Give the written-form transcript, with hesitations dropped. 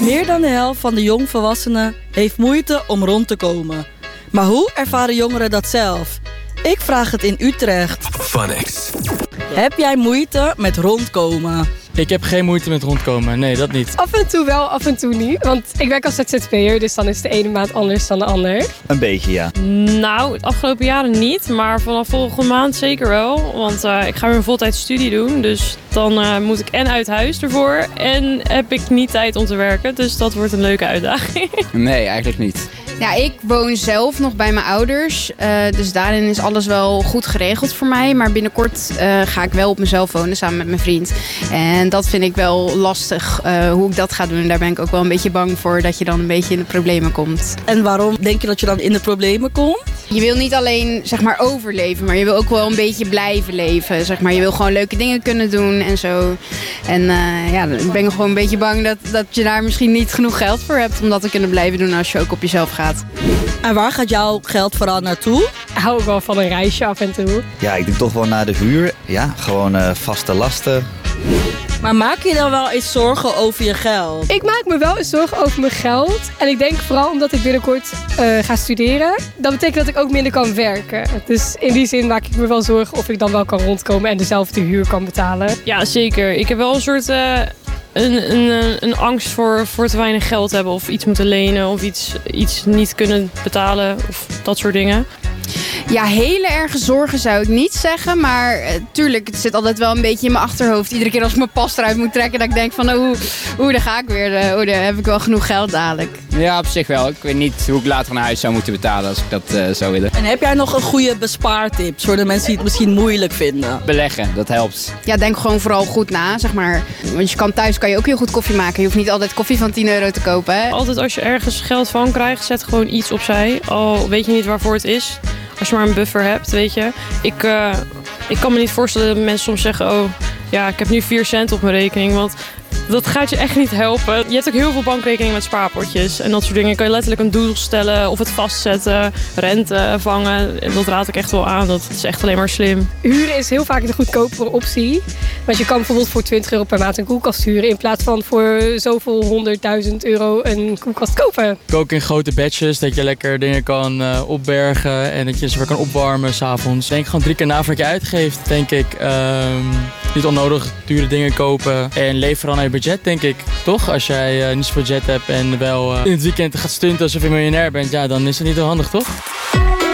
Meer dan de helft van de jongvolwassenen heeft moeite om rond te komen. Maar hoe ervaren jongeren dat zelf? Ik vraag het in Utrecht. Funix. Heb jij moeite met rondkomen? Ik heb geen moeite met rondkomen, nee, dat niet. Af en toe wel, af en toe niet. Want ik werk als ZZP'er, dus dan is de ene maand anders dan de ander. Een beetje, ja. Nou, de afgelopen jaren niet, maar vanaf volgende maand zeker wel. Want ik ga weer een voltijds studie doen, dus dan moet ik en uit huis ervoor en heb ik niet tijd om te werken. Dus dat wordt een leuke uitdaging. Nee, eigenlijk niet. Ja, ik woon zelf nog bij mijn ouders, dus daarin is alles wel goed geregeld voor mij. Maar binnenkort ga ik wel op mezelf wonen samen met mijn vriend. En dat vind ik wel lastig, hoe ik dat ga doen. Daar ben ik ook wel een beetje bang voor dat je dan een beetje in de problemen komt. En waarom denk je dat je dan in de problemen komt? Je wil niet alleen zeg maar overleven, maar je wil ook wel een beetje blijven leven. Zeg maar. Je wil gewoon leuke dingen kunnen doen en zo. En ja, dan ben ik gewoon een beetje bang dat je daar misschien niet genoeg geld voor hebt om dat te kunnen blijven doen als je ook op jezelf gaat. En waar gaat jouw geld vooral naartoe? Hou ik wel van een reisje af en toe. Ja, ik denk toch wel naar de huur. Ja, gewoon vaste lasten. Maar maak je dan wel eens zorgen over je geld? Ik maak me wel eens zorgen over mijn geld. En ik denk vooral omdat ik binnenkort ga studeren. Dat betekent dat ik ook minder kan werken. Dus in die zin maak ik me wel zorgen of ik dan wel kan rondkomen en dezelfde huur kan betalen. Ja, zeker. Ik heb wel een soort een angst voor te weinig geld hebben of iets moeten lenen of iets niet kunnen betalen of dat soort dingen. Ja, hele erge zorgen zou ik niet zeggen. Maar tuurlijk, het zit altijd wel een beetje in mijn achterhoofd. Iedere keer als ik mijn pas eruit moet trekken, dat ik denk van daar ga ik weer. Daar heb ik wel genoeg geld dadelijk. Ja, op zich wel. Ik weet niet hoe ik later een huis zou moeten betalen als ik dat zou willen. En heb jij nog een goede bespaartips voor de mensen die het misschien moeilijk vinden? Beleggen, dat helpt. Ja, denk gewoon vooral goed na, zeg maar. Want thuis kan je ook heel goed koffie maken. Je hoeft niet altijd koffie van €10 te kopen, hè? Altijd als je ergens geld van krijgt, zet gewoon iets opzij. Al weet je niet waarvoor het is. Als je maar een buffer hebt, weet je. Ik kan me niet voorstellen dat mensen soms zeggen, oh ja, ik heb nu 4 cent op mijn rekening. Want dat gaat je echt niet helpen. Je hebt ook heel veel bankrekeningen met spaarpotjes. En dat soort dingen kan je letterlijk een doel stellen of het vastzetten, rente vangen. En dat raad ik echt wel aan. Dat is echt alleen maar slim. Huren is heel vaak de goedkopere optie. Want je kan bijvoorbeeld voor €20 per maand een koelkast huren in plaats van voor zoveel €100.000 een koelkast kopen. Kook in grote batches, dat je lekker dingen kan opbergen en dat je ze weer kan opwarmen 's avonds. Denk gewoon 3 keer na voordat je uitgeeft, denk ik. Niet onnodig dure dingen kopen en leef vooral naar je budget, denk ik. Toch? Als jij niet zoveel budget hebt en wel in het weekend gaat stunten alsof je miljonair bent, ja, dan is dat niet heel handig, toch?